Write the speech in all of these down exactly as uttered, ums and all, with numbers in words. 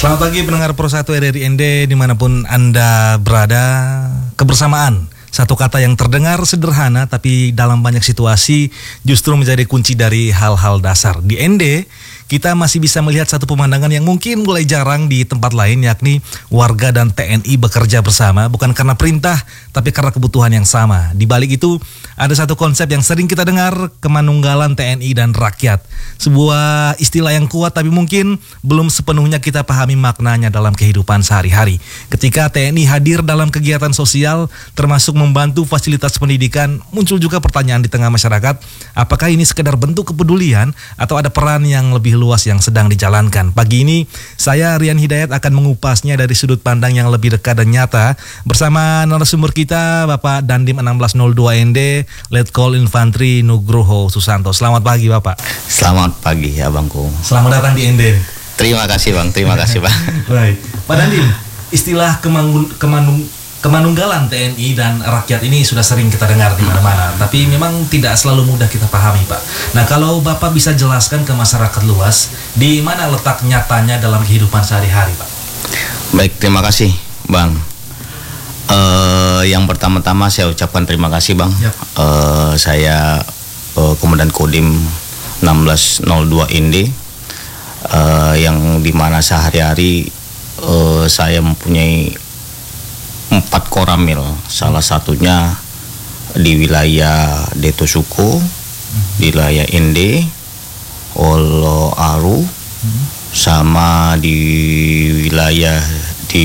Selamat pagi pendengar Pro satu R R I N D dimanapun Anda berada. Kebersamaan, satu kata yang terdengar sederhana tapi dalam banyak situasi justru menjadi kunci dari hal-hal dasar. Di N D kita masih bisa melihat satu pemandangan yang mungkin mulai jarang di tempat lain, yakni warga dan T N I bekerja bersama bukan karena perintah tapi karena kebutuhan yang sama. Di balik itu ada satu konsep yang sering kita dengar, kemanunggalan T N I dan rakyat. Sebuah istilah yang kuat tapi mungkin belum sepenuhnya kita pahami maknanya dalam kehidupan sehari-hari. Ketika T N I hadir dalam kegiatan sosial termasuk membantu fasilitas pendidikan, muncul juga pertanyaan di tengah masyarakat, apakah ini sekedar bentuk kepedulian atau ada peran yang lebih luas yang sedang dijalankan. Pagi ini saya Rian Hidayat akan mengupasnya dari sudut pandang yang lebih dekat dan nyata bersama narasumber kita Bapak Dandim enam belas nol dua N D Letkol Infantri Nugroho Susanto. Selamat pagi Bapak. Selamat pagi abangku. Selamat datang di N D. Terima kasih Bang, terima kasih Bang. Baik, Pak Dandim, istilah kemangun, kemanung, kemanunggalan T N I dan rakyat ini sudah sering kita dengar di mana-mana, tapi memang tidak selalu mudah kita pahami, Pak. Nah, kalau Bapak bisa jelaskan ke masyarakat luas, di mana letak nyatanya dalam kehidupan sehari-hari, Pak? Baik, terima kasih, Bang. Uh, yang pertama-tama saya ucapkan terima kasih, Bang. Yep. Uh, saya uh, Komandan Kodim enam belas nol dua N D, uh, yang dimana sehari-hari uh, saya mempunyai empat koramil, salah satunya di wilayah Deto Suko, hmm. di wilayah N D, Olo Aru, hmm. sama di wilayah di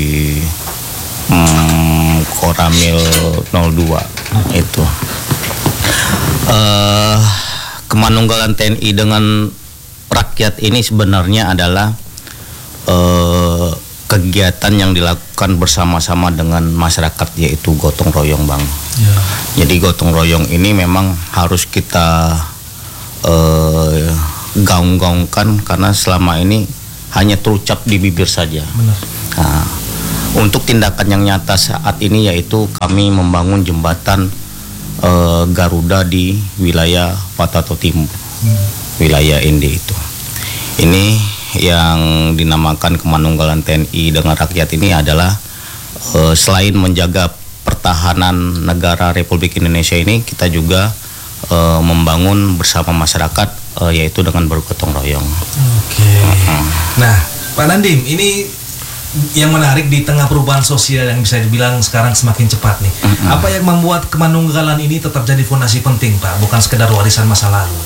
hmm, koramil nol dua, hmm. itu. Uh, kemanunggalan T N I dengan rakyat ini sebenarnya adalah uh, kegiatan yang dilakukan bersama-sama dengan masyarakat, yaitu gotong royong, Bang. Ya. Jadi gotong royong ini memang harus kita uh, gaung-gaungkan karena selama ini hanya terucap di bibir saja. Benar. Nah, untuk tindakan yang nyata saat ini yaitu kami membangun jembatan uh, Garuda di wilayah Patato Timur, hmm. wilayah N D itu. Ini yang dinamakan kemanunggalan T N I dengan rakyat ini adalah uh, selain menjaga pertahanan negara Republik Indonesia ini, kita juga uh, membangun bersama masyarakat, uh, yaitu dengan bergotong royong. Oke. Uh-huh. Nah, Pak Dandim, ini yang menarik di tengah perubahan sosial yang bisa dibilang sekarang semakin cepat nih. Uh-huh. Apa yang membuat kemanunggalan ini tetap jadi fondasi penting, Pak? Bukan sekedar warisan masa lalu.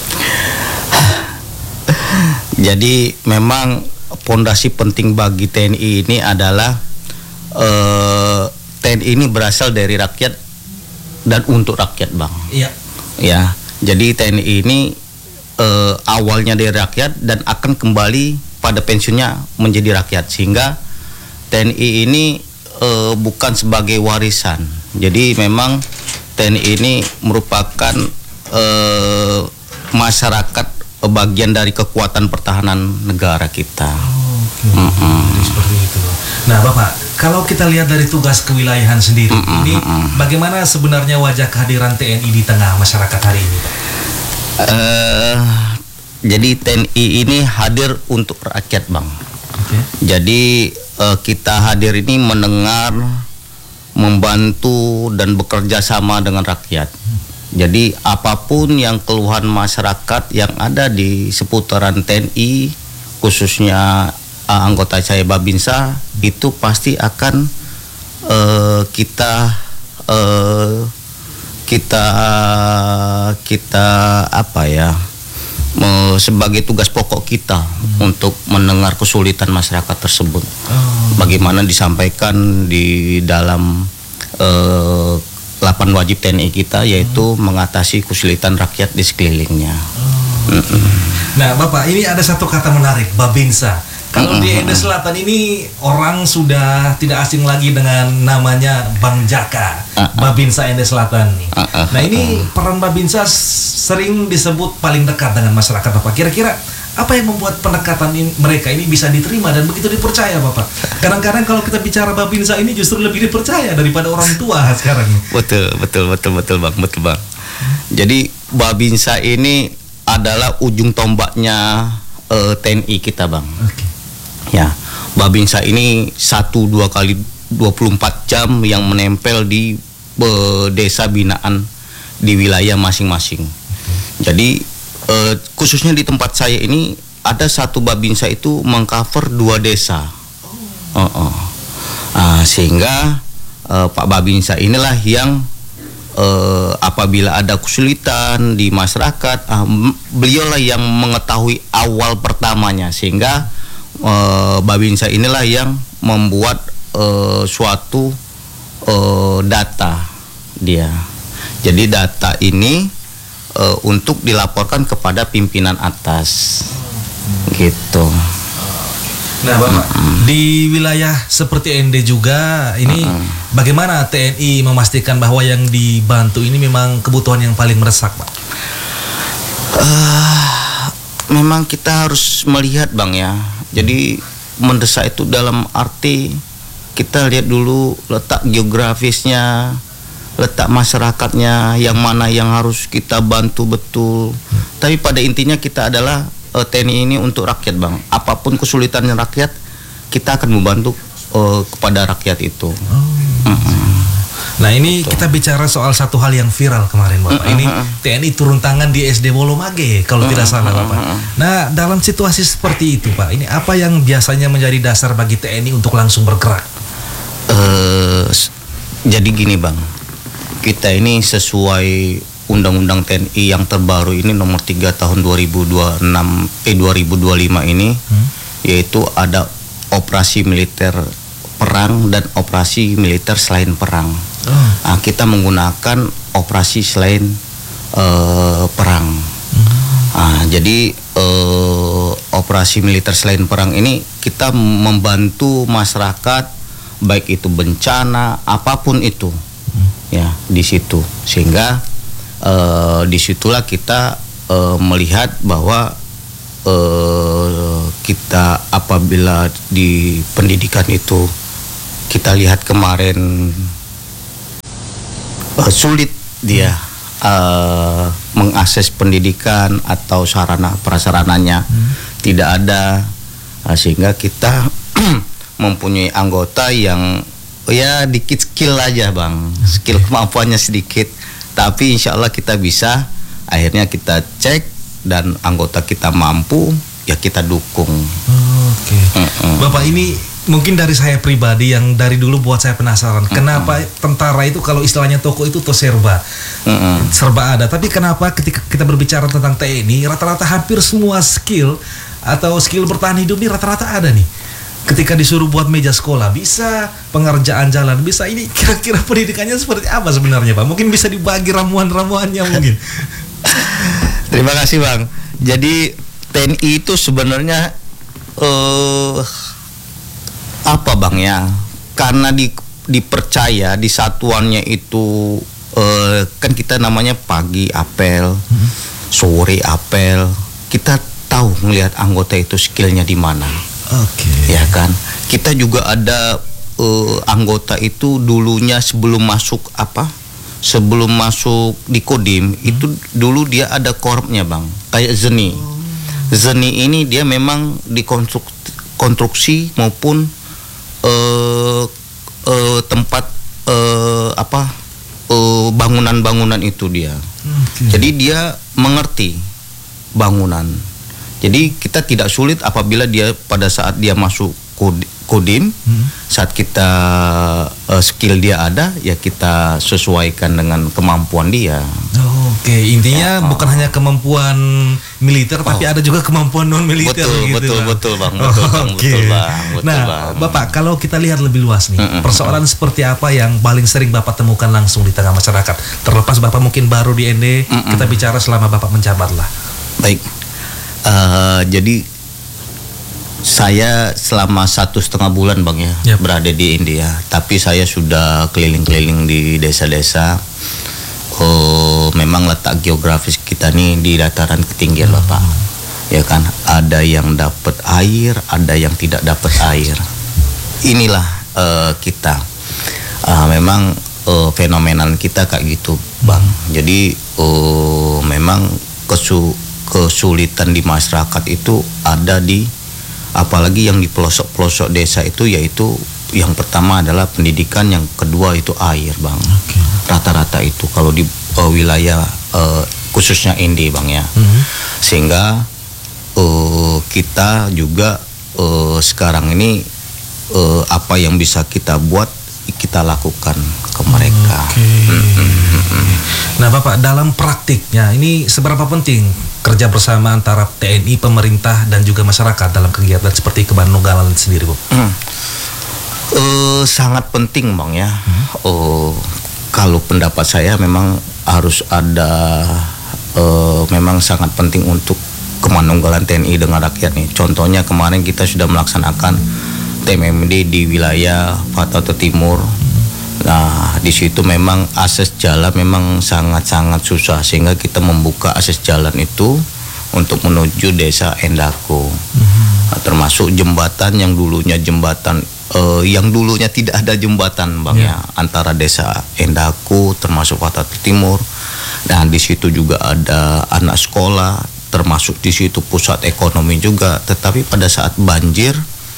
Jadi memang fondasi penting bagi T N I ini adalah uh, T N I ini berasal dari rakyat dan untuk rakyat, Bang. Iya. Ya, jadi T N I ini uh, awalnya dari rakyat dan akan kembali pada pensiunnya menjadi rakyat, sehingga T N I ini uh, bukan sebagai warisan. Jadi memang T N I ini merupakan uh, masyarakat, bagian dari kekuatan pertahanan negara kita. Oh, okay. mm-hmm. Jadi seperti itu. Nah, Bapak, kalau kita lihat dari tugas kewilayahan sendiri, mm-hmm. ini bagaimana sebenarnya wajah kehadiran T N I di tengah masyarakat hari ini, Pak? Uh, jadi T N I ini hadir untuk rakyat, Bang. Okay. Jadi uh, kita hadir ini mendengar, membantu dan bekerja sama dengan rakyat. Hmm. Jadi apapun yang keluhan masyarakat yang ada di seputaran T N I, khususnya uh, anggota saya Babinsa, itu pasti akan uh, kita uh, kita kita apa ya uh, sebagai tugas pokok kita hmm. untuk mendengar kesulitan masyarakat tersebut. Oh. Bagaimana disampaikan di dalam uh, delapan wajib T N I kita, yaitu hmm. mengatasi kesulitan rakyat di sekelilingnya. Oh, okay. Nah, Bapak, ini ada satu kata menarik, Babinsa. Kalau mm-hmm. di N D Selatan ini orang sudah tidak asing lagi dengan namanya Bang Jaka, uh-uh. Babinsa N D Selatan. Uh-uh. Nah, ini peran Babinsa sering disebut paling dekat dengan masyarakat, Bapak. Kira-kira apa yang membuat pendekatan ini, mereka ini bisa diterima dan begitu dipercaya, Bapak? Kadang-kadang kalau kita bicara Babinsa ini justru lebih dipercaya daripada orang tua sekarang. Betul, betul, betul, betul, Bang, betul, Bang. Jadi Babinsa ini adalah ujung tombaknya uh, T N I kita, Bang. Okay. Ya, Babinsa ini satu dua kali dua puluh empat jam yang menempel di uh, desa binaan di wilayah masing-masing. Jadi uh, khususnya di tempat saya ini ada satu Babinsa itu mengcover dua desa. Uh -uh. Uh, sehingga uh, Pak Babinsa inilah yang uh, apabila ada kesulitan di masyarakat, uh, beliaulah yang mengetahui awal pertamanya, sehingga uh, Babinsa inilah yang membuat uh, suatu uh, data dia. Jadi data ini uh, untuk dilaporkan kepada pimpinan atas, gitu. Nah, Bapak, mm-hmm. di wilayah seperti N D juga ini mm-hmm. bagaimana T N I memastikan bahwa yang dibantu ini memang kebutuhan yang paling mendesak, Pak? Uh, memang kita harus melihat, Bang, ya. Jadi mendesak itu dalam arti kita lihat dulu letak geografisnya, letak masyarakatnya, yang mana yang harus kita bantu betul. Mm. Tapi pada intinya kita adalah T N I ini untuk rakyat, Bang. Apapun kesulitannya rakyat, kita akan membantu uh, kepada rakyat itu. Oh. Mm-hmm. Nah, ini Betul. Kita bicara soal satu hal yang viral kemarin, Bapak. Mm-hmm. Ini T N I turun tangan di S D Wolomage, kalau mm-hmm. tidak salah, Bapak. Nah, dalam situasi seperti itu, Pak, ini apa yang biasanya menjadi dasar bagi T N I untuk langsung bergerak? Uh, jadi gini, Bang. Kita ini sesuai Undang-Undang T N I yang terbaru ini nomor tiga tahun dua ribu dua puluh enam eh dua ribu dua puluh lima ini, hmm? yaitu ada operasi militer perang dan operasi militer selain perang. Oh. Nah, kita menggunakan operasi selain uh, perang. Hmm. Nah, jadi uh, operasi militer selain perang ini kita membantu masyarakat, baik itu bencana apapun itu, hmm. ya di situ, sehingga Uh, disitulah kita uh, melihat bahwa uh, kita apabila di pendidikan itu kita lihat kemarin uh, sulit dia uh, mengakses pendidikan atau sarana prasarananya hmm. tidak ada, uh, sehingga kita mempunyai anggota yang ya dikit skill aja, Bang, skill kemampuannya sedikit. Tapi insya Allah kita bisa, akhirnya kita cek dan anggota kita mampu, ya kita dukung. Oke, okay. mm-mm. Bapak, ini mungkin dari saya pribadi yang dari dulu buat saya penasaran, mm-mm. kenapa tentara itu kalau istilahnya toko itu tuh serba, mm-mm. serba ada. Tapi kenapa ketika kita berbicara tentang T N I, rata-rata hampir semua skill atau skill bertahan hidup ini rata-rata ada nih. Ketika disuruh buat meja sekolah bisa, pengerjaan jalan bisa. Ini kira-kira pendidikannya seperti apa sebenarnya, Pak? Mungkin bisa dibagi ramuan-ramuannya mungkin. Terima kasih, Bang. Jadi T N I itu sebenarnya uh, apa, Bang, ya? Karena di, dipercaya di satuannya itu uh, kan kita namanya pagi apel, hmm. sore apel. Kita tahu melihat anggota itu skillnya di mana. Oke. Okay. Ya kan. Kita juga ada uh, anggota itu dulunya sebelum masuk apa? Sebelum masuk di Kodim hmm. itu dulu dia ada korupnya, Bang. Kayak Zeni. Oh. Zeni ini dia memang dikonstruksi maupun uh, uh, tempat uh, apa? Uh, bangunan-bangunan itu dia. Okay. Jadi dia mengerti bangunan. Jadi kita tidak sulit apabila dia pada saat dia masuk Kodim, hmm. saat kita uh, skill dia ada, ya kita sesuaikan dengan kemampuan dia. Oh, Oke, okay. Intinya ya, bukan oh. hanya kemampuan militer, oh. tapi ada juga kemampuan non militer. Betul, gitu, betul, bang. betul, bang. Betul, oh, bang. Okay. Betul, bang. Betul, nah, bang. Bapak, kalau kita lihat lebih luas nih, Mm-mm. persoalan seperti apa yang paling sering Bapak temukan langsung di tengah masyarakat? Terlepas Bapak mungkin baru di N D, Mm-mm. kita bicara selama Bapak menjabat lah. Baik. Uh, jadi saya selama satu setengah bulan, bang, ya yep. berada di India, tapi saya sudah keliling-keliling di desa-desa. Oh, memang letak geografis kita nih di dataran ketinggian, hmm. Bapak, ya kan. Ada yang dapat air, ada yang tidak dapat air. Inilah uh, kita. Uh, memang uh, fenomenal kita kayak gitu, bang. Jadi uh, memang kesu kesulitan di masyarakat itu ada di apalagi yang di pelosok-pelosok desa itu, yaitu yang pertama adalah pendidikan, yang kedua itu air, Bang. Okay. Rata-rata itu kalau di uh, wilayah uh, khususnya Indi, Bang ya. Mm-hmm. Sehingga uh, kita juga uh, sekarang ini uh, apa yang bisa kita buat, kita lakukan ke mereka. Okay. Mm-hmm. Nah, Bapak, dalam praktiknya ini seberapa penting kerja bersama antara T N I, pemerintah dan juga masyarakat dalam kegiatan seperti Kemanunggalan sendiri, Bu? Mm. Uh, sangat penting, Bang ya. Hmm. Uh, kalau pendapat saya memang harus ada, uh, memang sangat penting untuk Kemanunggalan T N I dengan rakyat nih. Contohnya kemarin kita sudah melaksanakan T M M D di wilayah Fatautu Timur. Nah, di situ memang akses jalan memang sangat-sangat susah, sehingga kita membuka akses jalan itu untuk menuju desa Endaku. Hmm. Nah, termasuk jembatan yang dulunya jembatan uh, yang dulunya tidak ada jembatan, Bang yeah. ya, antara desa Endaku termasuk Fatautu Timur. Dan di situ juga ada anak sekolah, termasuk di situ pusat ekonomi juga. Tetapi pada saat banjir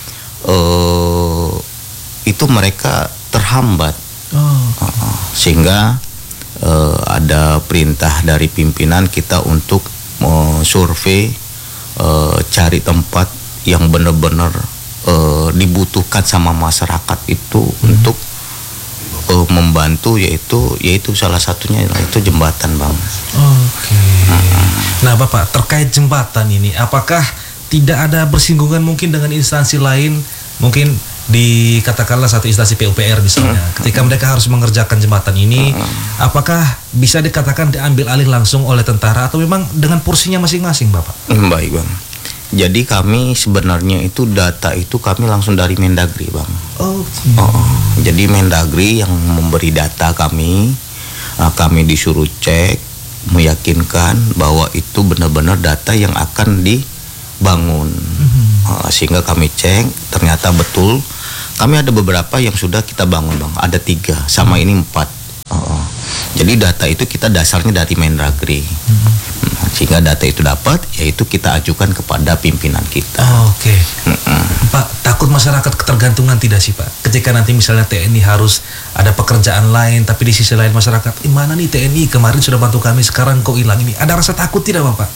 uh, itu mereka terhambat. Oh. Uh, sehingga uh, ada perintah dari pimpinan kita untuk uh, survei, uh, cari tempat yang benar-benar uh, dibutuhkan sama masyarakat itu hmm. untuk uh, membantu, yaitu yaitu salah satunya itu jembatan, Bang. Oke. Okay. Uh-uh. Nah, Bapak, terkait jembatan ini, apakah tidak ada bersinggungan mungkin dengan instansi lain, mungkin di katakanlah satu instansi P U P R misalnya, hmm. ketika mereka harus mengerjakan jembatan ini, hmm. apakah bisa dikatakan diambil alih langsung oleh tentara atau memang dengan porsinya masing-masing, Bapak? Hmm, baik, Bang. Jadi kami sebenarnya itu data itu kami langsung dari Mendagri, Bang. Oh. oh jadi Mendagri yang memberi data kami, uh, kami disuruh cek, meyakinkan bahwa itu benar-benar data yang akan dibangun. Mm-hmm. uh, sehingga kami cek, ternyata betul. Kami ada beberapa yang sudah kita bangun, Bang. Ada tiga, sama mm-hmm. ini empat. Uh, jadi data itu kita dasarnya dari Mendagri. Mm-hmm. Sehingga data itu dapat, yaitu kita ajukan kepada pimpinan kita. Oh, Oke, okay. mm-hmm. Pak, takut masyarakat ketergantungan tidak sih, Pak? Ketika nanti misalnya T N I harus ada pekerjaan lain, tapi di sisi lain masyarakat, eh, mana nih T N I kemarin sudah bantu kami, sekarang kok hilang ini? Ada rasa takut tidak, Bapak?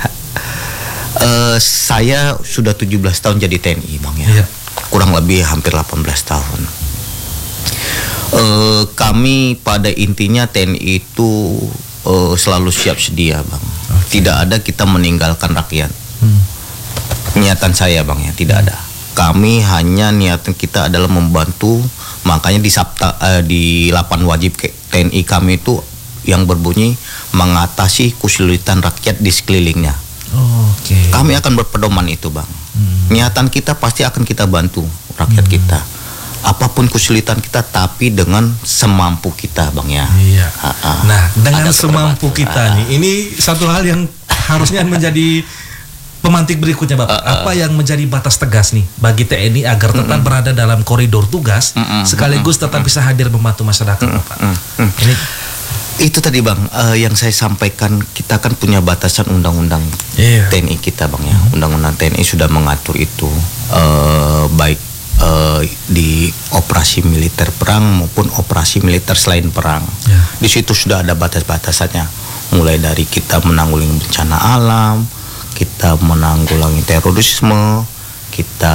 uh, saya sudah tujuh belas tahun jadi T N I, Bang ya. Iya. Kurang lebih hampir delapan belas tahun. Uh, kami pada intinya T N I itu uh, selalu siap sedia, Bang. Okay. Tidak ada kita meninggalkan rakyat. Hmm. Niatan saya, Bang ya, tidak ada. Kami hanya niatan kita adalah membantu. Makanya di Sabta uh, di delapan wajib T N I kami itu yang berbunyi mengatasi kesulitan rakyat di sekelilingnya. Oh, Oke. Okay. Kami akan berpedoman itu, Bang. Hmm. Niatan kita pasti akan kita bantu rakyat hmm. kita. Apapun kesulitan kita, tapi dengan semampu kita, Bang ya. Iya. Ha-ha. Nah, dengan ada semampu kita nih, ini satu hal yang harusnya menjadi pemantik berikutnya, Bapak. Uh, uh. Apa yang menjadi batas tegas nih bagi T N I agar tetap uh, uh. berada dalam koridor tugas, uh, uh, sekaligus tetap uh, uh. bisa hadir membantu masyarakat, uh, uh, Bapak. Uh, uh. Ini itu tadi, Bang, uh, yang saya sampaikan, kita kan punya batasan undang-undang yeah. T N I kita, Bang ya. Undang-undang T N I sudah mengatur itu, uh, baik uh, di operasi militer perang maupun operasi militer selain perang. Yeah. Di situ sudah ada batas-batasannya, mulai dari kita menanggulangi bencana alam, kita menanggulangi terorisme, kita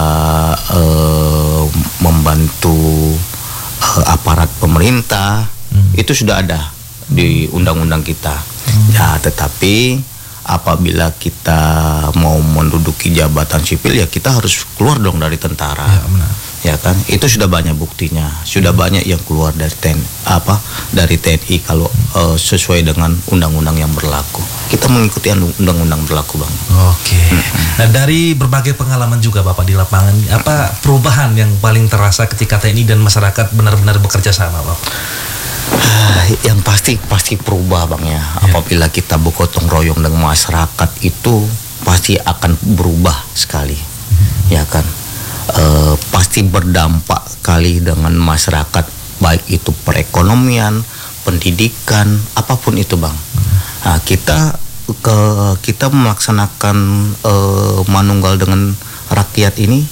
uh, membantu uh, aparat pemerintah. Hmm. Itu sudah ada di undang-undang kita. Hmm. Ya, tetapi apabila kita mau menduduki jabatan sipil, ya kita harus keluar dong dari tentara. Ya, benar. Ya kan? Itu sudah banyak buktinya. Sudah hmm. banyak yang keluar dari T N I, apa dari T N I kalau hmm. uh, sesuai dengan undang-undang yang berlaku. Kita mengikuti undang-undang berlaku, Bang. Oke. Hmm. Nah, dari berbagai pengalaman juga Bapak di lapangan, apa perubahan yang paling terasa ketika T N I dan masyarakat benar-benar bekerja sama, Bapak? Uh, yang pasti pasti berubah, Bang ya. Yeah. Apabila kita bergotong royong dengan masyarakat, itu pasti akan berubah sekali, mm-hmm. ya kan. Uh, pasti berdampak kali dengan masyarakat, baik itu perekonomian, pendidikan, apapun itu, Bang. Mm-hmm. Nah, kita ke kita melaksanakan uh, manunggal dengan rakyat ini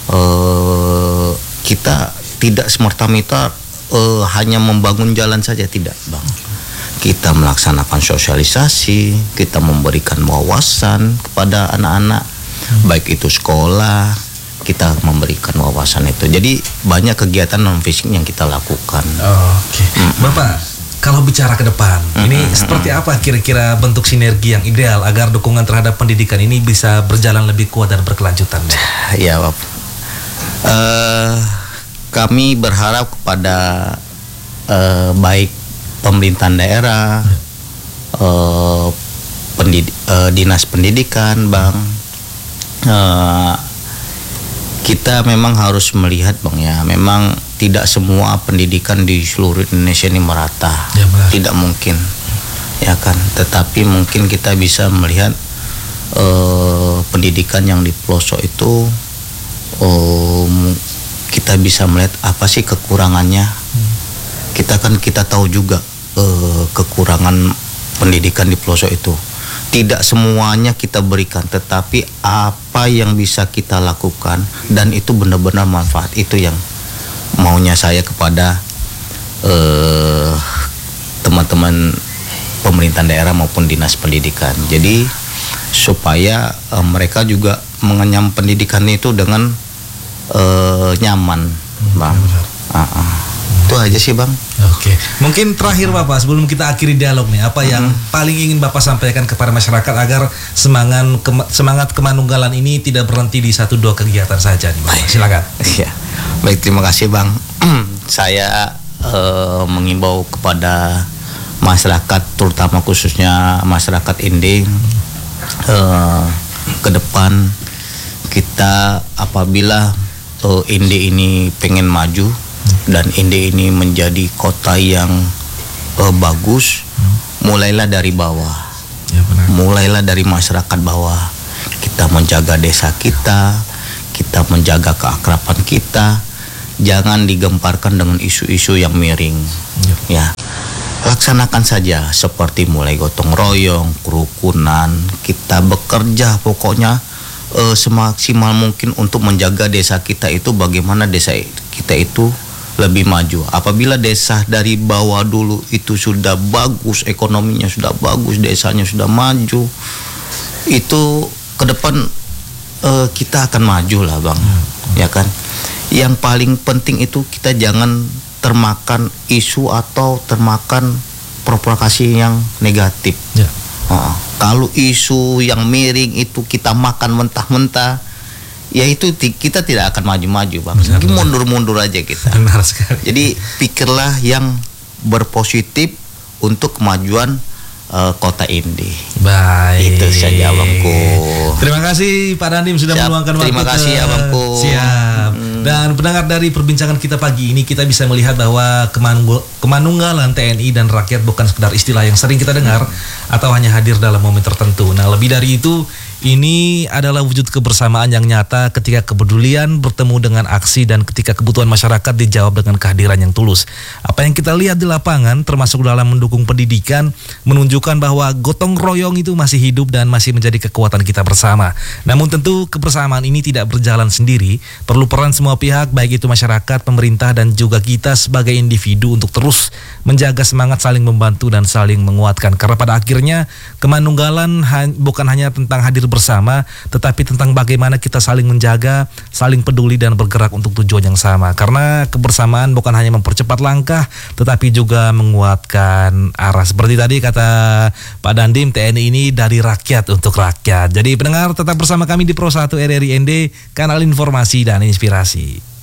uh, kita tidak semerta-merta uh, hanya membangun jalan saja, tidak Bang. Kita melaksanakan sosialisasi, kita memberikan wawasan kepada anak-anak, hmm. baik itu sekolah, kita memberikan wawasan itu. Jadi banyak kegiatan non fisik yang kita lakukan. Oh, Oke, okay. hmm. Bapak, kalau bicara ke depan, hmm. ini hmm. seperti apa kira-kira bentuk sinergi yang ideal agar dukungan terhadap pendidikan ini bisa berjalan lebih kuat dan berkelanjutan? Ya, Bapak. Uh, kami berharap kepada uh, baik pemerintahan daerah, uh, pendid- uh, dinas pendidikan, Bang, uh, kita memang harus melihat, Bang, ya, memang tidak semua pendidikan di seluruh Indonesia ini merata, ya, tidak mungkin, ya kan. Tetapi mungkin kita bisa melihat uh, pendidikan yang di pelosok itu, uh, kita bisa melihat apa sih kekurangannya. Hmm. Kita kan kita tahu juga uh, kekurangan pendidikan di pelosok itu. Tidak semuanya kita berikan, tetapi apa yang bisa kita lakukan dan itu benar-benar manfaat, itu yang maunya saya kepada uh, teman-teman pemerintahan daerah maupun dinas pendidikan. Jadi supaya uh, mereka juga mengenyam pendidikan itu dengan uh, nyaman, Bang. Uh-uh. Itu aja sih, Bang. Oke, mungkin terakhir Bapak sebelum kita akhiri dialog nih, apa yang hmm. paling ingin Bapak sampaikan kepada masyarakat agar semangat kema- semangat kemanunggalan ini tidak berhenti di satu dua kegiatan saja nih, Bapak. Silakan. Ya, baik, terima kasih, Bang. Saya uh, mengimbau kepada masyarakat, terutama khususnya masyarakat Inding, uh, ke depan kita apabila uh, Inding ini pengen maju dan Inding ini menjadi kota yang uh, bagus, hmm. mulailah dari bawah, ya, benar. mulailah dari masyarakat bawah. Kita menjaga desa kita, kita menjaga keakraban kita, jangan digemparkan dengan isu-isu yang miring, ya. ya. Laksanakan saja seperti mulai gotong royong, kerukunan, kita bekerja pokoknya uh, semaksimal mungkin untuk menjaga desa kita itu, bagaimana desa kita itu lebih maju. Apabila desa dari bawah dulu itu sudah bagus, ekonominya sudah bagus, desanya sudah maju, itu ke depan uh, kita akan maju lah, Bang, hmm. ya kan. Yang paling penting itu kita jangan termakan isu atau termakan provokasi yang negatif. Ya. Uh, kalau isu yang miring itu kita makan mentah-mentah, ya itu t- kita tidak akan maju-maju, Bang. Mungkin mundur-mundur aja kita. Benar sekali. Jadi pikirlah yang berpositif untuk kemajuan uh, kota Inding. Baik. Itu saja, Abangku. Terima kasih Pak Dandim sudah Siap. meluangkan waktu. Terima kasih, Abangku. Siap. Hmm. Dan pendengar, dari perbincangan kita pagi ini kita bisa melihat bahwa kemanunggal, kemanunggalan T N I dan rakyat bukan sekedar istilah yang sering kita dengar hmm. atau hanya hadir dalam momen tertentu. Nah, lebih dari itu, ini adalah wujud kebersamaan yang nyata ketika kepedulian bertemu dengan aksi dan ketika kebutuhan masyarakat dijawab dengan kehadiran yang tulus. Apa yang kita lihat di lapangan termasuk dalam mendukung pendidikan menunjukkan bahwa gotong royong itu masih hidup dan masih menjadi kekuatan kita bersama. Namun tentu kebersamaan ini tidak berjalan sendiri, perlu peran semua pihak, baik itu masyarakat, pemerintah dan juga kita sebagai individu untuk terus menjaga semangat saling membantu dan saling menguatkan. Karena pada akhirnya kemanunggalan ha- bukan hanya tentang hadir bersama, tetapi tentang bagaimana kita saling menjaga, saling peduli dan bergerak untuk tujuan yang sama. Karena kebersamaan bukan hanya mempercepat langkah, tetapi juga menguatkan arah. Seperti tadi kata Pak Dandim, T N I ini dari rakyat untuk rakyat. Jadi pendengar, tetap bersama kami di Pro satu R R I N D, kanal informasi dan inspirasi.